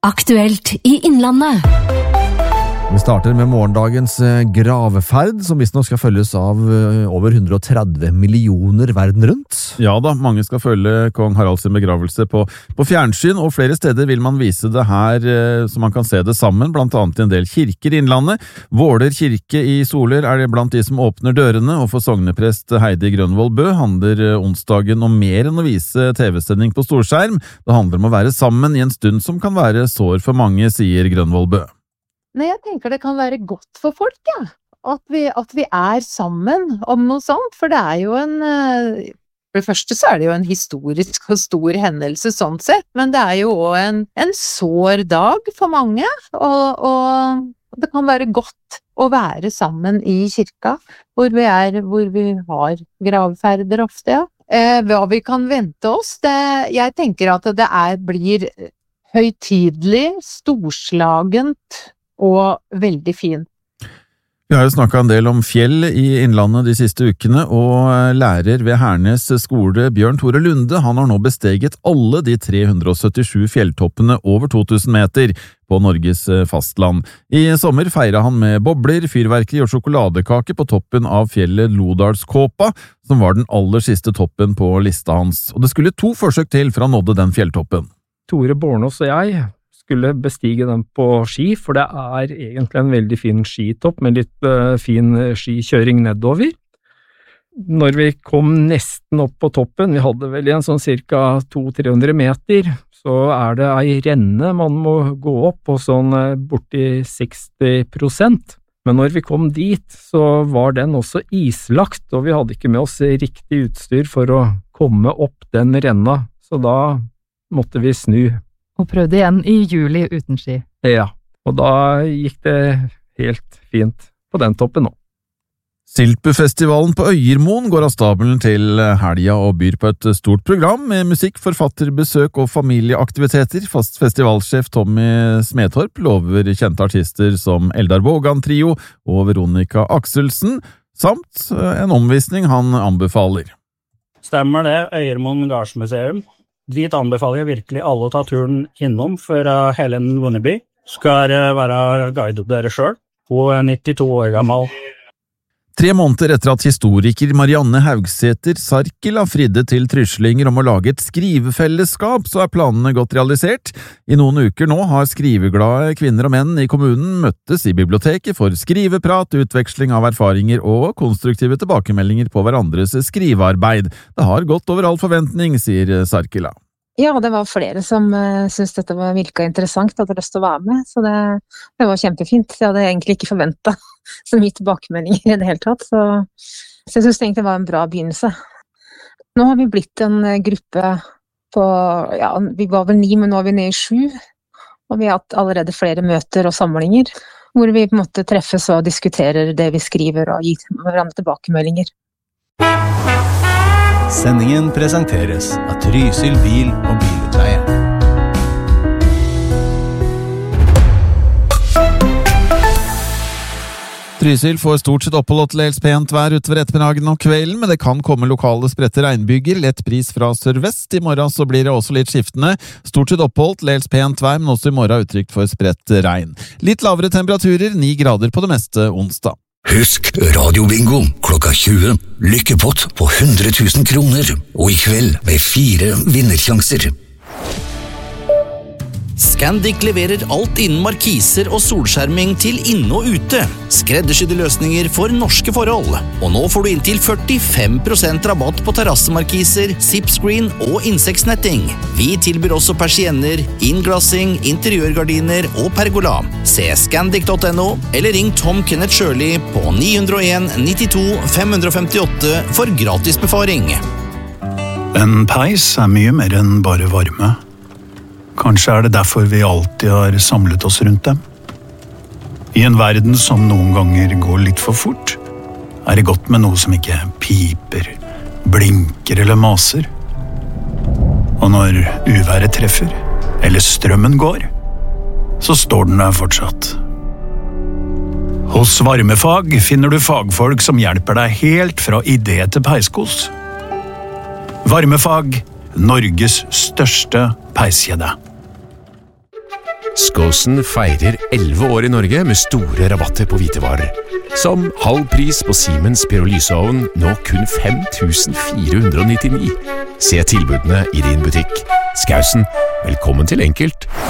Aktuelt i Innlandet. Vi starter med morgendagens gravferd, som visst nok skal følges av over 130 millioner verden rundt. Ja da, mange skal følge kong Haralds begravelse på fjernsyn, og flere steder vil man vise det her, så man kan se det sammen, blant annet i en del kirker i Innlandet. Våler kirke i Soler er det blant de som åpner dørene, og for sogneprest Heidi Grønvold Bø handler onsdagen om mer enn å vise TV-sending på storskjerm. Det handler om å være sammen i en stund som kan være sår for mange, sier Grønvold Bø. Nei, jeg tenker det kan være godt for folk, ja. At vi er sammen om noe sånt, for det er jo for det første så er det jo en historisk og stor hendelse sånn sett, men det er jo også en sår dag for mange, og det kan være godt å være sammen i kirka, hvor vi har gravferder ofte, ja. Hva vi kan vente oss, jeg tenker at det blir høytidelig, storslagent, og veldig fin. Vi har jo snakket en del om fjell i Innlandet de siste ukene, og lærer ved Hernes skole Bjørn Tore Lunde, han har nå besteget alle de 377 fjelltoppene over 2000 meter på Norges fastland. I sommer feiret han med bobler, fyrverkeri og sjokoladekake på toppen av fjellet Lodalskåpa, som var den aller siste toppen på lista hans. Og det skulle 2 forsøk til for han nådde den fjelltoppen. Tore Bornås og jeg skulle bestige den på ski, for det er egentlig en veldig fin skitopp med litt fin skikjøring nedover. Når vi kom nesten opp på toppen, vi hadde vel en sånn cirka 200-300 meter, så er det ei renne man må gå opp på sånn borti 60%. Men når vi kom dit, så var den også islagt, og vi hadde ikke med oss riktig utstyr for å komme opp den renna, så da måtte vi snu. Og prøvde igjen i juli uten ski. Ja, og da gikk det helt fint på den toppen nå. Siltbufestivalen på Øyermoen går av stabelen til helga og byr på et stort program med musikk, forfatterbesøk og familieaktiviteter. Fast festivalsjef Tommy Smedtorp lover kjente artister som Eldar Vågan Trio og Veronica Akselsen, samt en omvisning han anbefaler. Stemmer det, Øyermoen Gardsmuseum. Dit anbefaler jeg virkelig alle å ta turen innom, for Helen Vonneby skal være guide dere selv. Hun er 92 år gammel. 3 måneder etter at historiker Marianne Haugsæter Sarkila fridde til tryslinger om å lage et skrivefellesskap, så er planene godt realisert. I noen uker nå har skriveglade kvinner og menn i kommunen møttes i biblioteket for skriveprat, utveksling av erfaringer og konstruktive tilbakemeldinger på hverandres skrivearbeid. Det har gått over all forventning, sier Sarkila. Ja, det var flere som syntes dette virket interessant, og hadde lyst til å være med, så det var kjempefint. Jeg hadde egentlig ikke forventet så mye tilbakemeldinger i det hele tatt, så jeg synes egentlig det var en bra begynnelse. Nå har vi blitt en gruppe på, ja, vi var vel 9, men nå er vi nede i 7, og vi har hatt allerede flere møter og samlinger, hvor vi på en måte treffes og diskuterer det vi skriver og gir hverandre tilbakemeldinger. Sendingen presenteres av Trysil bil og bilutleie. Trysil får stort sett opphold til helt pent vær utover ettermiddagen og kvelden, men det kan komme lokale spredte regnbyger, lett bris fra sørvest. I morgen så blir det også litt skiftende. Stort sett opphold til helt pent vær, men også i morgen utrygt for spredt regn. Litt lavere temperaturer, 9 grader på det meste onsdag. Husk radiobingo klokka 20. Lykkepott på 100 000 kroner, og i kveld med 4 vinnersjanser. Scandic leverer alt innen markiser og solskjerming til inne og ute. Skreddersydde løsninger for norske forhold. Og nå får du inntil 45% rabatt på terrassemarkiser, zipscreen og insektsnetting. Vi tilbyr også persienner, innglassing, interiørgardiner og pergola. Se scandic.no eller ring Tom Kenneth Sjøli på 901 92 558 for gratis befaring. En peis er mye mer enn bare varme. Kanskje er det derfor vi alltid har samlet oss rundt dem. I en verden som noen ganger går litt for fort, er det godt med noe som ikke piper, blinker eller maser. Og når uværet treffer, eller strømmen går, så står den der fortsatt. Hos Varmefag finner du fagfolk som hjelper deg helt fra idé til peiskos. Varmefag, Norges største peiskjede. Skåsen feirer 11 år i Norge med store rabatter på hvitevarer. Som halv pris på Siemens pyrolyseovn, nå kun 5.499. Se tilbudene i din butikk. Skåsen, velkommen til enkelt.